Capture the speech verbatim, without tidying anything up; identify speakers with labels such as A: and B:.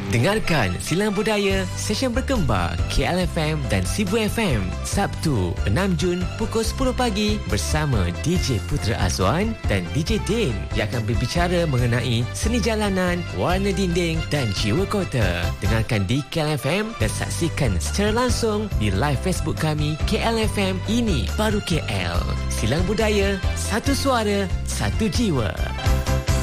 A: Dengarkan Silang Budaya session berkembar K L F M dan Sibu F M Sabtu enam Jun pukul sepuluh pagi bersama D J Putra Azwan dan D J Din yang akan berbicara mengenai seni jalanan, warna dinding dan jiwa kota. Dengarkan di K L F M dan saksikan secara langsung di live Facebook kami K L F M. Ini baru K L. Silang Budaya, satu suara, satu jiwa.